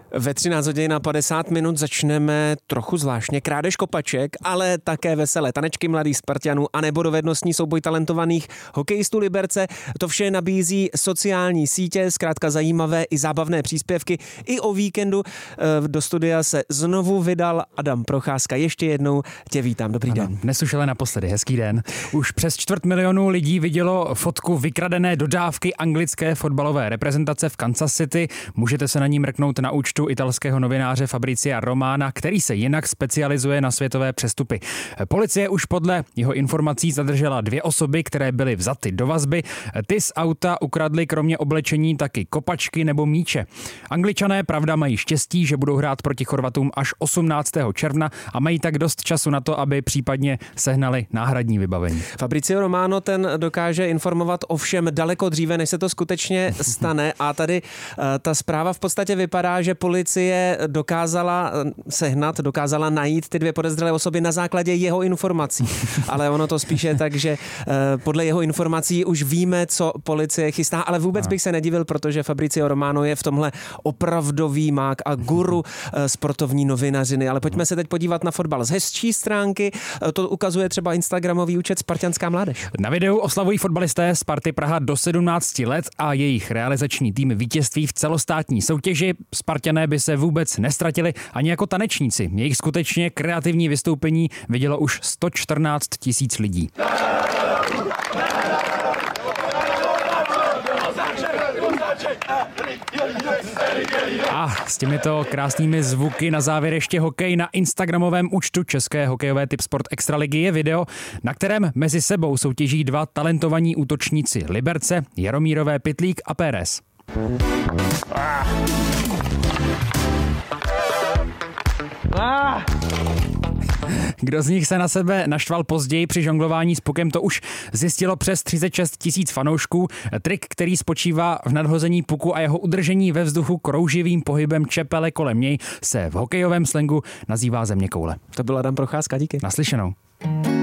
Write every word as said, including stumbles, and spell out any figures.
Ve třináct hodin a padesát minut začneme trochu zvláštně. Krádež kopaček, ale také veselé tanečky mladých Spartanů a nebo dovednostní souboj talentovaných hokejistů Liberce. To vše nabízí sociální sítě, zkrátka zajímavé i zábavné příspěvky. I o víkendu do studia se znovu vydal Adam Procházka. Ještě jednou tě vítám. Dobrý ano, den. Dnes už ale naposledy. Hezký den. Už přes čtvrt milionu lidí vidělo fotku vykradené dodávky anglické fotbalové reprezentace v Kansas City. Můžete se na ní mrknout na účtu italského novináře Fabrizia Romana, který se jinak specializuje na světové přestupy. Policie už podle jeho informací zadržela dvě osoby, které byly vzaty do vazby. Ty z auta ukradly kromě oblečení taky kopačky nebo míče. Angličané, pravda, mají štěstí, že budou hrát proti Chorvatům až osmnáctého června a mají tak dost času na to, aby případně sehnali náhradní vybavení. Fabrizio Romano ten dokáže informovat o všem daleko dříve, než se to skutečně stane, a tady uh, ta zpráva v podstatě vypadá, že policie dokázala sehnat, dokázala najít ty dvě podezřelé osoby na základě jeho informací. Ale ono to spíše tak, že uh, podle jeho informací už víme, co policie chystá, ale vůbec Aha. bych se nedivil, protože Fabrizio Romano je v tomhle opravdový mák a guru uh, sportovní novinařiny. Ale pojďme se teď podívat na fotbal z hezčí stránky. Uh, to ukazuje třeba instagramový účet Spartanská mládež. Na videu oslavují fotbalisté Sparty Praha do sedmnácti let a jejich realizační tým vítězství v celostátní soutěži. Spartané by se vůbec nestratili ani jako tanečníci. Jejich skutečně kreativní vystoupení vidělo už sto čtrnáct tisíc lidí. A s těmito krásnými zvuky na závěr ještě hokej. Na instagramovém účtu české hokejové Tipsport Extraligy je video, na kterém mezi sebou soutěží dva talentovaní útočníci Liberce, Jaromírové Pytlík a Pérez. Ah. Ah. Kdo z nich se na sebe naštval později při žonglování s pukem, to už zjistilo přes třicet šest tisíc fanoušků. Trik, který spočívá v nadhození puku a jeho udržení ve vzduchu krouživým pohybem čepele kolem něj, se v hokejovém slangu nazývá zeměkoule. To byl Adam Procházka, díky. Naslyšenou.